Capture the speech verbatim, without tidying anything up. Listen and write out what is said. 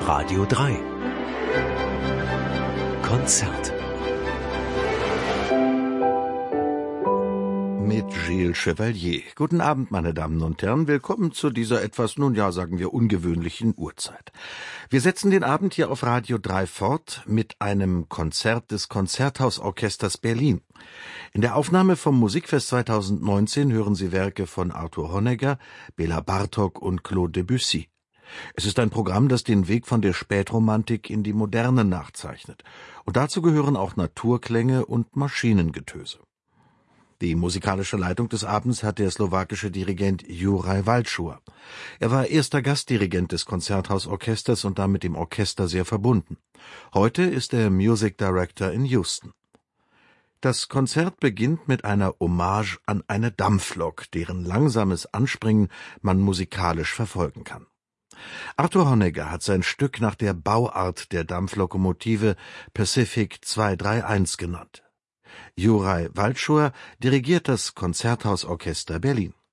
Radio drei Konzert mit Gilles Chevalier. Guten Abend, meine Damen und Herren. Willkommen zu dieser etwas, nun ja, sagen wir, ungewöhnlichen Uhrzeit. Wir setzen den Abend hier auf Radio drei fort mit einem Konzert des Konzerthausorchesters Berlin. In der Aufnahme vom Musikfest zweitausendneunzehn hören Sie Werke von Arthur Honegger, Bela Bartok und Claude Debussy. Es ist ein Programm, das den Weg von der Spätromantik in die Moderne nachzeichnet. Und dazu gehören auch Naturklänge und Maschinengetöse. Die musikalische Leitung des Abends hat der slowakische Dirigent Juraj Valčur. Er war erster Gastdirigent des Konzerthausorchesters und damit dem Orchester sehr verbunden. Heute ist er Music Director in Houston. Das Konzert beginnt mit einer Hommage an eine Dampflok, deren langsames Anspringen man musikalisch verfolgen kann. Arthur Honegger hat sein Stück nach der Bauart der Dampflokomotive Pacific zweihunderteinunddreißig genannt. Juraj Valčur dirigiert das Konzerthausorchester Berlin.